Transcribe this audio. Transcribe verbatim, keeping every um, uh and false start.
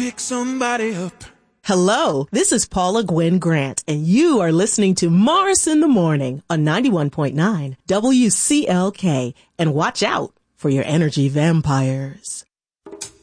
pick somebody up. Hello, this is Paula Gwynn Grant, and you are listening to Morris in the Morning on ninety-one point nine W C L K. And watch out for your energy vampires.